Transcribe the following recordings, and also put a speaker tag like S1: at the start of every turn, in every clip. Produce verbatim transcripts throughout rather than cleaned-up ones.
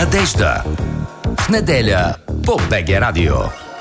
S1: Надежда. В неделя по БГ Радио.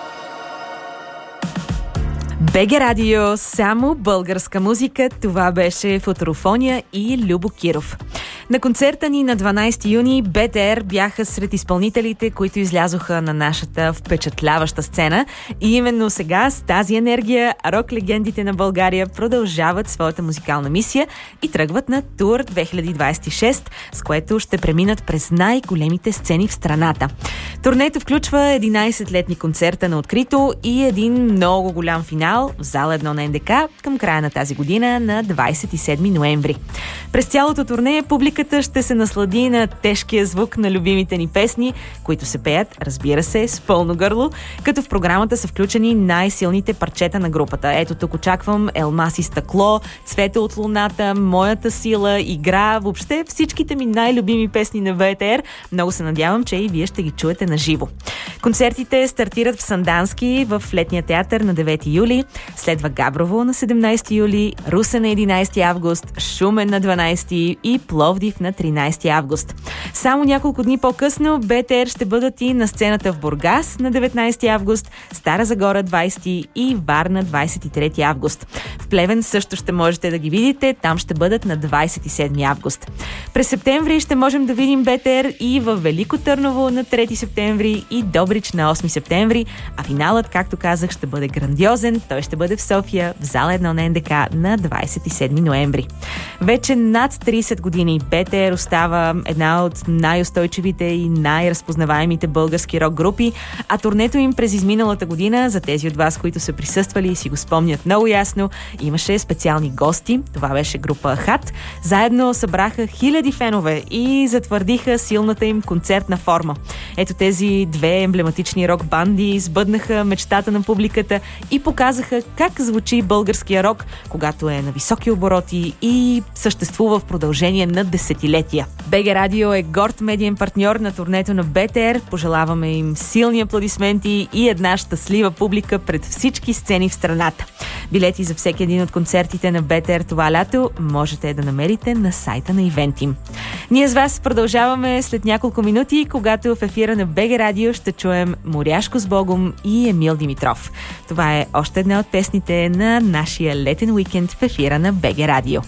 S2: БГ Радио, само българска музика. Това беше Футурофония и Любо Киров. На концерта ни на дванайсети юни БТР бяха сред изпълнителите, които излязоха на нашата впечатляваща сцена. И именно сега с тази енергия рок-легендите на България продължават своята музикална мисия и тръгват на тур две хиляди двайсет и шеста, с което ще преминат през най-големите сцени в страната. Турнето включва единайсет-летни концерта на открито и един много голям финал в зала едно на НДК към края на тази година на двайсет и седми ноември. През цялото турне публиката ще се наслади на тежкия звук на любимите ни песни, които се пеят, разбира се, с пълно гърло, като в програмата са включени най-силните парчета на групата. Ето тук очаквам Елмаз и стъкло, Цвете от луната, Моята сила, Игра, въобще всичките ми най-любими песни на БТР. Много се надявам, че и вие ще ги чуете на живо. Концертите стартират в Сандански, в Летния театър на девети юли, следва Габрово на седемнайсети юли, Русе на единайсети август, Шумен на дванайсети и Пловдив на тринайсети август. Само няколко дни по-късно БТР ще бъдат и на сцената в Бургас на деветнайсети август, Стара Загора двайсети и Варна двайсет и трети август. В Плевен също ще можете да ги видите, там ще бъдат на двайсет и седми август. През септември ще можем да видим БТР и в Велико Търново на трети септември и Добрич на осми септември, а финалът, както казах, ще бъде грандиозен. Той ще бъде в София, в зала едно на НДК на двайсет и седми ноември. Вече над трийсет години БТР остава една от най-устойчивите и най-разпознаваемите български рок групи, а турнето им през изминалата година, за тези от вас, които са присъствали и си го спомнят много ясно, имаше специални гости. Това беше група Хат. Заедно събраха хиляди фенове и затвърдиха силната им концертна форма. Ето тези две емблематични рок банди сбъднаха мечтата на публиката и показаха как звучи българския рок, когато е на високи обороти и съществува в продължение на десетилетия. БГ Радио е горд медиен партньор на турнето на БТР. Пожелаваме им силни аплодисменти и една щастлива публика пред всички сцени в страната. Билети за всеки един от концертите на БТР това лято можете да намерите на сайта на ивент им. Ние с вас продължаваме след няколко минути, когато в ефира на БГ Радио ще чуем Моряшко с Богом и Емил Димитров. Това е още една от песните на нашия летен уикенд в ефира на БГ Радио.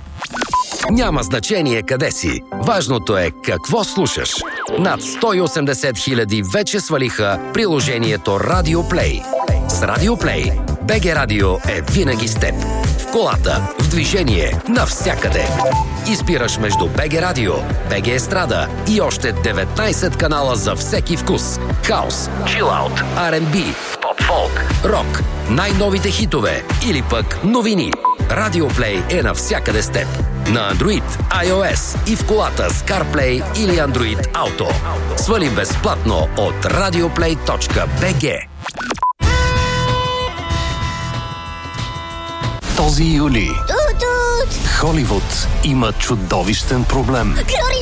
S1: Няма значение къде си. Важното е какво слушаш. Над сто и осемдесет хиляди вече свалиха приложението Радио Плей. С Радио Плей БГ Радио е винаги с теб. В колата, в движение, навсякъде. Избираш между БГ Радио, БГ Естрада и още деветнайсет канала за всеки вкус. Хаус, чилаут, Ар енд Би, поп-фолк, рок, най-новите хитове или пък новини. Радио Плей е навсякъде с теб. На Android, iOS и в колата с CarPlay или Android Auto. Свали безплатно от радиоплей точка би джи.
S3: Този юли Холивуд има чудовищен проблем.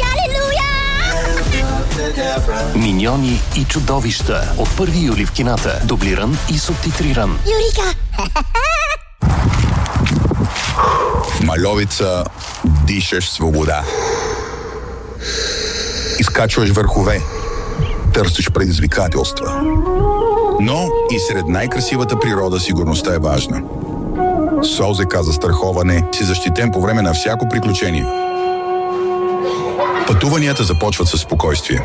S3: Миньони и чудовища от първи юли в кината. Дублиран и субтитриран.
S4: Юрика!
S5: В Мальовица дишаш свобода. Изкачваш върхове. Търсиш предизвикателства. Но и сред най-красивата природа сигурността е важна. С ОЗК застраховане си защитен по време на всяко приключение. Пътуванията започват със спокойствие.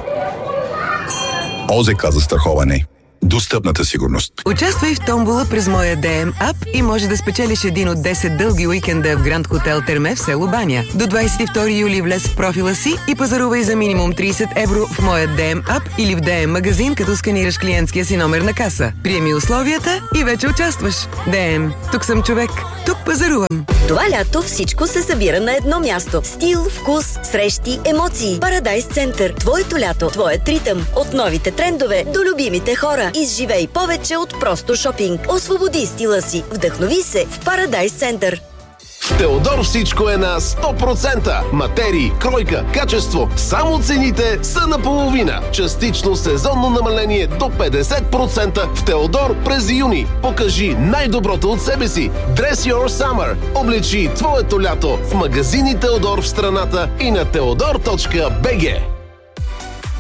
S5: ОЗК застраховане. Достъпната сигурност.
S6: Участвай в томбола през моя ДМ ап и може да спечелиш един от десет дълги уикенда в Гранд Хотел Терме в село Баня. До двайсет и втори юли влез в профила си и пазарувай за минимум трийсет евро в моя ДМ ап или в ДМ магазин, като сканираш клиентския си номер на каса. Приеми условията и вече участваш. ДМ. Тук съм човек. Тук пазарувам.
S4: Това лято всичко се събира на едно място. Стил, вкус, срещи, емоции. Парадайс Център. Твоето лято, твоят ритъм. От новите трендове до любимите хора. Изживей повече от просто шопинг. Освободи стила си. Вдъхнови се в Парадайс Център.
S7: В Теодор всичко е на сто процента. Материи, кройка, качество. Само цените са наполовина. Частично сезонно намаление до петдесет процента в Теодор през юни. Покажи най-доброто от себе си. Dress your summer. Облечи твоето лято в магазини Теодор в страната и на теодор точка би джи.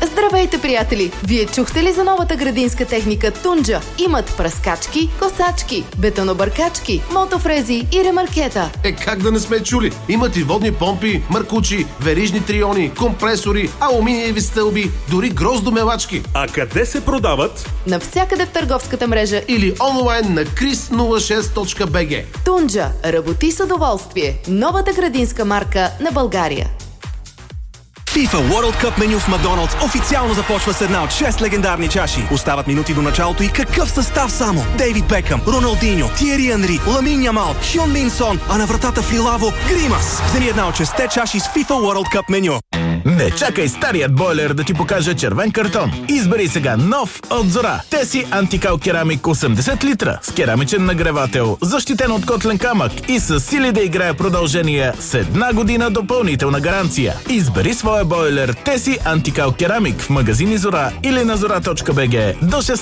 S8: Здравейте, приятели! Вие чухте ли за новата градинска техника Тунджа? Имат пръскачки, косачки, бетонобъркачки, мотофрези и ремаркета.
S7: Е, как да не сме чули? Имат и водни помпи, маркучи, верижни триони, компресори, алуминиеви стълби, дори гроздомелачки.
S9: А къде се продават?
S8: Навсякъде в търговската мрежа
S7: или онлайн на крис нула шест точка би джи.
S8: Тунджа. Работи с удоволствие. Новата градинска марка на България.
S10: FIFA World Cup меню в Макдоналдс официално започва с една от шест легендарни чаши. Остават минути до началото и какъв състав само? Дейвид Бекъм, Роналдиньо, Тиери Анри, Ламин Ямал, Хюн Мин Сон, а на вратата в Лилаво Гримас. Вземи една от шестте чаши с FIFA World Cup меню.
S11: Не чакай старият бойлер да ти покаже червен картон. Избери сега нов от Зора. Теси Антикал Керамик осемдесет литра с керамичен нагревател, защитен от котлен камък и с сили да играе продължение с една година допълнителна гаранция. Избери своя бойлер Теси Антикал Керамик в магазини Зора или на зора точка би джи до